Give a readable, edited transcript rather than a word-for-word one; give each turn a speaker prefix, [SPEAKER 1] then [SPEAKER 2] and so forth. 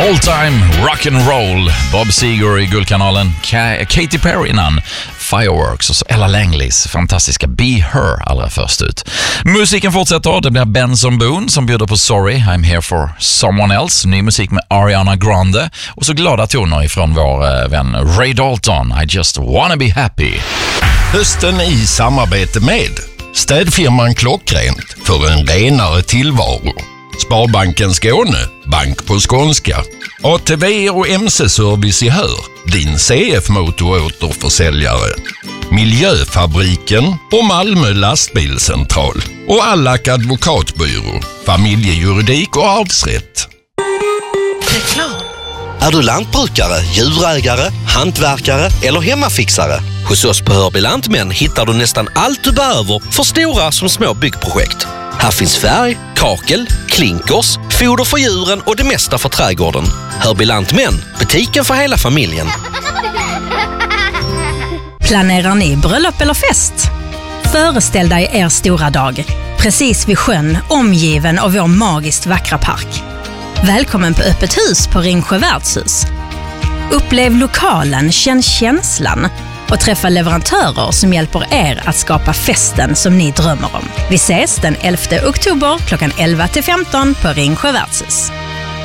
[SPEAKER 1] All time rock'n'roll. Bob Seger i Guldkanalen, Katy Perry innan, Fireworks och så Ella Langleys fantastiska Be Her allra först ut. Musiken fortsätter, det blir Benson Boone som bjuder på Sorry, I'm Here For Someone Else, ny musik med Ariana Grande och så glada toner ifrån vår vän Ray Dalton, I Just Wanna Be Happy.
[SPEAKER 2] Hösten i samarbete med städfirman Klockrent för en renare tillvaro. Sparbanken Skåne, bank på skånska. ATV och MC-service i Hör, din CF-motoråterförsäljare. Miljöfabriken och Malmö lastbilscentral. Och Allak advokatbyrå, familjejuridik och arvsrätt.
[SPEAKER 3] Reklam. Är du lantbrukare, djurägare, hantverkare eller hemmafixare? Hos oss på Hörby Lantmän hittar du nästan allt du behöver för stora som små byggprojekt. Här finns färg, kakel, klinkers, foder för djuren och det mesta för trädgården. Hörby Lantmän, butiken för hela familjen.
[SPEAKER 4] Planerar ni bröllop eller fest? Föreställ dig er stora dag, precis vid sjön, omgiven av vår magiskt vackra park. Välkommen på öppet hus på Ringsjö värdshus. Upplev lokalen, känn känslan och träffa leverantörer som hjälper er att skapa festen som ni drömmer om. Vi ses den 11 oktober klockan 11-15 på Ringsjö värdshus.